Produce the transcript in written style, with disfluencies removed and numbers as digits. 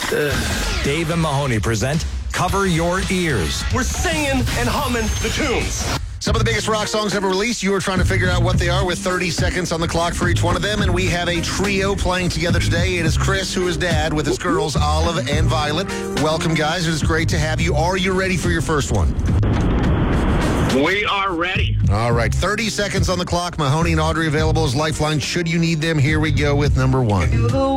Dave and Mahoney present Cover Your Ears. We're singing and humming the tunes. Some of the biggest rock songs ever released. You are trying to figure out what they are with 30 seconds on the clock for each one of them. And we have a trio playing together today. It is Chris, who is dad, with his girls, Olive and Violet. Welcome, guys. It is great to have you. Are you ready for your first one? We are ready. All right. 30 seconds on the clock. Mahoney and Audrey available as lifeline should you need them. Here we go with number one.